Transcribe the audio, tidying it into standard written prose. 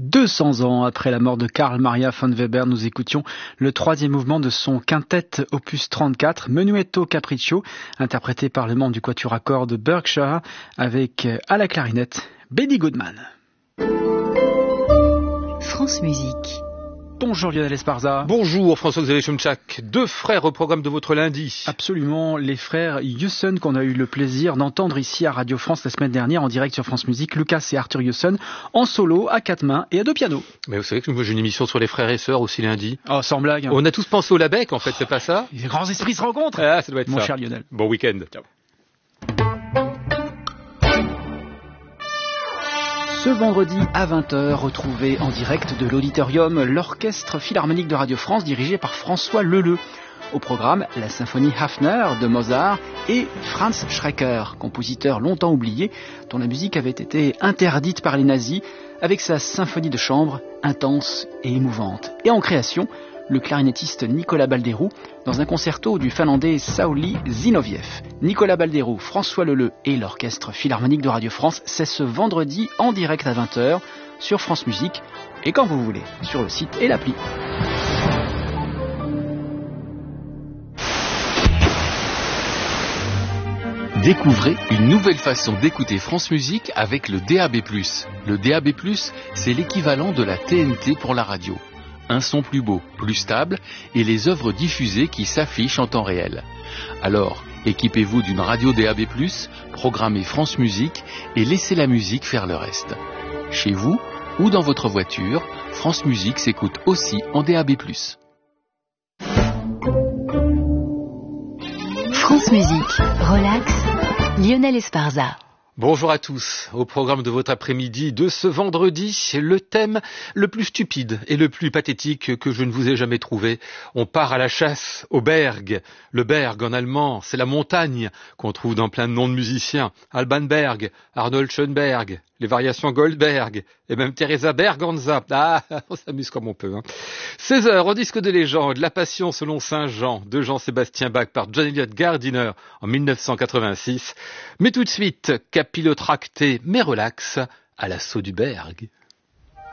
200 ans après la mort de Carl Maria von Weber, nous écoutions le troisième mouvement de son quintet opus 34, Menuetto Capriccio, interprété par le membre du quatuor à cordes Berkshire, avec à la clarinette Benny Goodman. France Musique. Bonjour Lionel Esparza. Bonjour François-Xavier Chomchak. 2 frères au programme de votre lundi. Absolument, les frères Hewson qu'on a eu le plaisir d'entendre ici à Radio France la semaine dernière en direct sur France Musique. Lucas et Arthur Hewson en solo, à 4 mains et à 2 pianos. Mais vous savez que moi j'ai une émission sur les frères et sœurs aussi lundi. Oh, sans blague. On a tous pensé au Labec en fait, c'est pas ça? Les grands esprits se rencontrent. Ah, ça doit être Mon ça. cher Lionel. Bon week-end. Ciao. Ce vendredi à 20h, retrouvez en direct de l'auditorium l'Orchestre Philharmonique de Radio France dirigé par François Leleu. Au programme, la symphonie Hafner de Mozart et Franz Schreker, compositeur longtemps oublié, dont la musique avait été interdite par les nazis, avec sa symphonie de chambre intense et émouvante. Et en création, le clarinettiste Nicolas Balderou, dans un concerto du finlandais Sauli Zinoviev. Nicolas Balderou, François Leleu et l'Orchestre Philharmonique de Radio France, c'est ce vendredi en direct à 20h sur France Musique et quand vous voulez, sur le site et l'appli. Découvrez une nouvelle façon d'écouter France Musique avec le DAB+. Le DAB+, c'est l'équivalent de la TNT pour la radio. Un son plus beau, plus stable et les œuvres diffusées qui s'affichent en temps réel. Alors, équipez-vous d'une radio DAB+, programmez France Musique et laissez la musique faire le reste. Chez vous ou dans votre voiture, France Musique s'écoute aussi en DAB+. France Musique, relax, Lionel Esparza. Bonjour à tous. Au programme de votre après-midi de ce vendredi, le thème le plus stupide et le plus pathétique que je ne vous ai jamais trouvé. On part à la chasse au Berg. Le Berg en allemand, c'est la montagne qu'on trouve dans plein de noms de musiciens. Alban Berg, Arnold Schoenberg, les variations Goldberg et même Teresa Berganza. Ah, on s'amuse comme on peut. 16h au disque de légende, La Passion selon Saint Jean de Jean-Sébastien Bach par John Eliot Gardiner en 1986. Mais tout de suite, capillotracté mais relax à l'assaut du Berg.